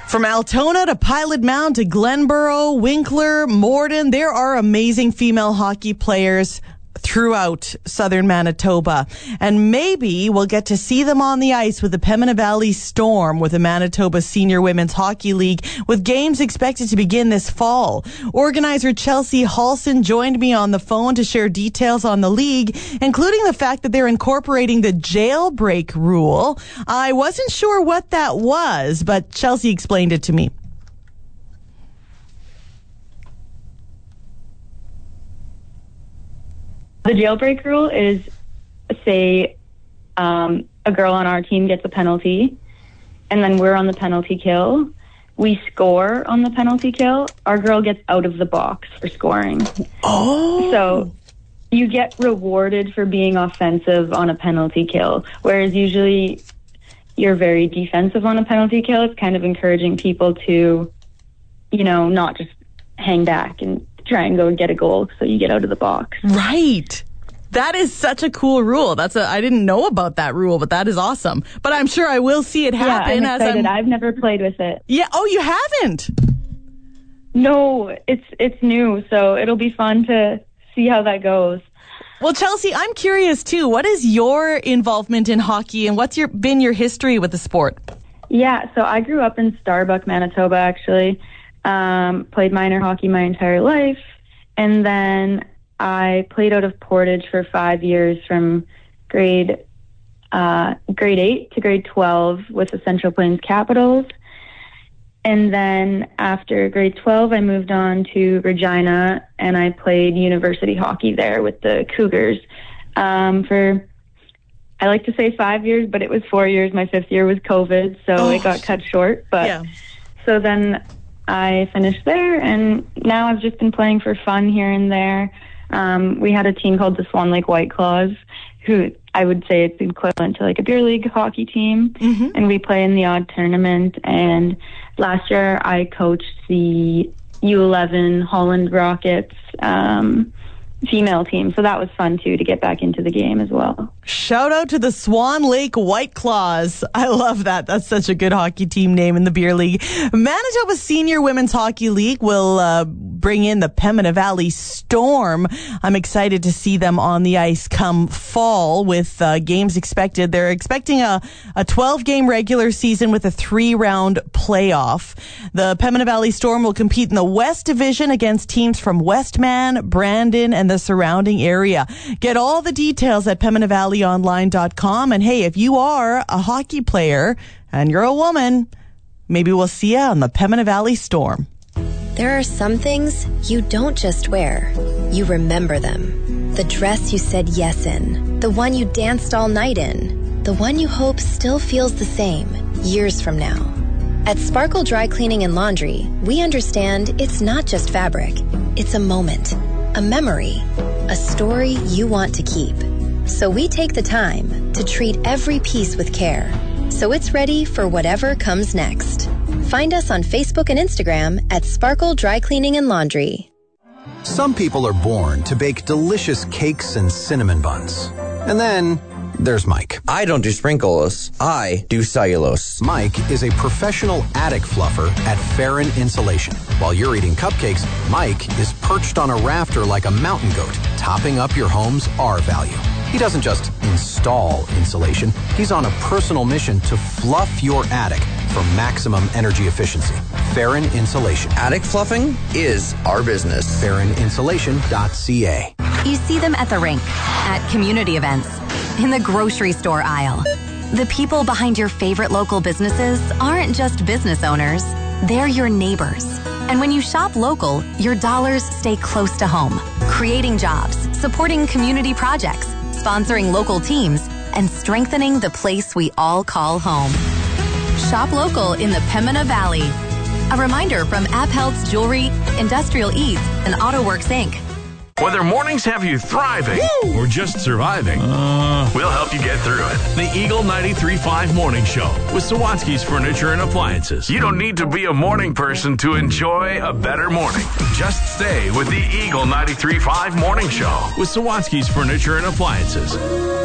From Altona to Pilot Mound to Glenborough, Winkler, Morden, there are amazing female hockey players throughout southern Manitoba. And maybe we'll get to see them on the ice with the Pembina Valley Storm with the Manitoba Senior Women's Hockey League, with games expected to begin this fall. Organizer Chelsea Halson joined me on the phone to share details on the league, including the fact that they're incorporating the jailbreak rule. I wasn't sure what that was, but Chelsea explained it to me. The jailbreak rule is, say, a girl on our team gets a penalty, and then we're on the penalty kill. We score on the penalty kill. Our girl gets out of the box for scoring. Oh. So you get rewarded for being offensive on a penalty kill, whereas usually you're very defensive on a penalty kill. It's kind of encouraging people to, not just hang back and try and go and get a goal so you get out of the box. Right. That is such a cool rule. I didn't know about that rule, but that is awesome. But I'm sure I will see it happen. Yeah, I'm excited. I've never played with it. Yeah. Oh, you haven't? No, it's new, so it'll be fun to see how that goes. Well, Chelsea, I'm curious too. What is your involvement in hockey, and what's been your history with the sport? Yeah, so I grew up in Starbuck, Manitoba, actually. Played minor hockey my entire life, and then I played out of Portage for 5 years from grade 8 to grade 12 with the Central Plains Capitals. And then after grade 12, I moved on to Regina, and I played university hockey there with the Cougars for, I like to say 5 years, but it was 4 years. My 5th year was COVID, so it got cut short. But yeah. So then I finished there, and now I've just been playing for fun here and there. We had a team called the Swan Lake White Claws, who I would say it's equivalent to like a beer league hockey team, and we play in the odd tournament. And last year I coached the U11 Holland Rockets female team, so that was fun too, to get back into the game as well. Shout out to the Swan Lake White Claws. I love that. That's such a good hockey team name in the beer league. Manitoba Senior Women's Hockey League will bring in the Pembina Valley Storm. I'm excited to see them on the ice come fall with games expected. They're expecting a 12-game regular season with a 3-round playoff. The Pembina Valley Storm will compete in the West Division against teams from Westman, Brandon, and the surrounding area. Get all the details at PembinaValleyOnline.com. And hey, if you are a hockey player and you're a woman, maybe we'll see you on the Pembina Valley Storm. There are some things you don't just wear, you remember them. The dress you said yes in, the one you danced all night in, the one you hope still feels the same years from now. At Sparkle Dry Cleaning and Laundry, we understand it's not just fabric, it's a moment, a memory, a story you want to keep. So we take the time to treat every piece with care, so it's ready for whatever comes next. Find us on Facebook and Instagram at Sparkle Dry Cleaning and Laundry. Some people are born to bake delicious cakes and cinnamon buns. And then there's Mike. I don't do sprinkles. I do cellulose. Mike is a professional attic fluffer at Farron Insulation. While you're eating cupcakes, Mike is perched on a rafter like a mountain goat, topping up your home's R value. He doesn't just install insulation. He's on a personal mission to fluff your attic for maximum energy efficiency. Farron Insulation. Attic fluffing is our business. FarronInsulation.ca. You see them at the rink, at community events, in the grocery store aisle. The people behind your favorite local businesses aren't just business owners, they're your neighbors. And when you shop local, your dollars stay close to home, creating jobs, supporting community projects, sponsoring local teams, and strengthening the place we all call home. Shop local in the Pembina Valley. A reminder from AppHealth's Jewelry, Industrial Eats, and AutoWorks Inc. Whether mornings have you thriving or just surviving, we'll help you get through it. The Eagle 93.5 Morning Show with Sawatsky's Furniture and Appliances. You don't need to be a morning person to enjoy a better morning. Just stay with the Eagle 93.5 Morning Show with Sawatsky's Furniture and Appliances.